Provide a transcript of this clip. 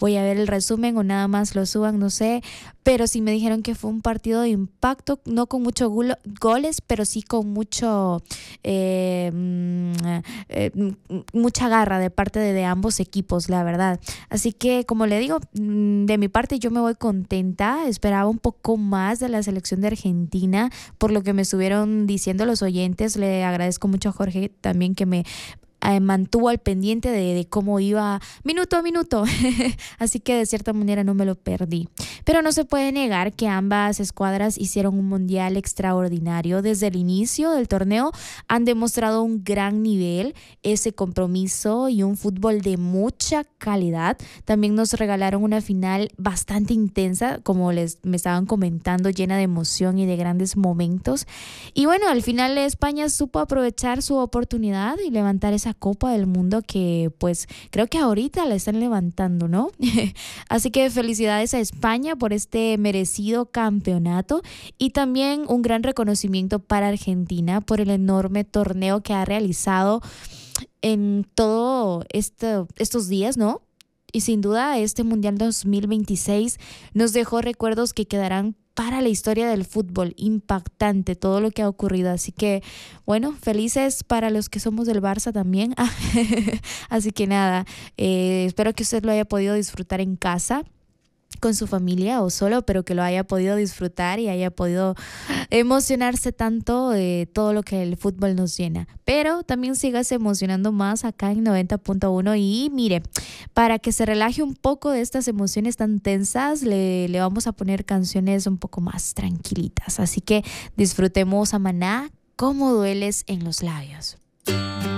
voy a ver el resumen o nada más lo suban, no sé, pero sí me dijeron que fue un partido de impacto, no con muchos goles, pero sí con mucha garra de parte de ambos equipos, la verdad. Así que, como le digo, de mi parte yo me voy contenta, esperaba un poco más de la selección de Argentina, por lo que me estuvieron diciendo los oyentes. Le agradezco mucho a Jorge también que me mantuvo al pendiente de cómo iba minuto a minuto. Así que de cierta manera no me lo perdí. Pero no se puede negar que ambas escuadras hicieron un mundial extraordinario. Desde el inicio del torneo han demostrado un gran nivel, ese compromiso y un fútbol de mucha calidad. También nos regalaron una final bastante intensa, como me estaban comentando, llena de emoción y de grandes momentos. Y bueno, al final España supo aprovechar su oportunidad y levantar esa Copa del Mundo que pues creo que ahorita la están levantando, ¿no? Así que felicidades a España por este merecido campeonato y también un gran reconocimiento para Argentina por el enorme torneo que ha realizado en todo estos días, ¿no? Y sin duda este Mundial 2026 nos dejó recuerdos que quedarán para la historia del fútbol. Impactante todo lo que ha ocurrido. Así que, bueno, felices para los que somos del Barça también. Así que nada, espero que usted lo haya podido disfrutar en casa, con su familia o solo, pero que lo haya podido disfrutar y haya podido emocionarse tanto de todo lo que el fútbol nos llena. Pero también sígase emocionando más acá en 90.1 y mire, para que se relaje un poco de estas emociones tan tensas, le vamos a poner canciones un poco más tranquilitas. Así que disfrutemos a Maná, Cómo dueles en los labios.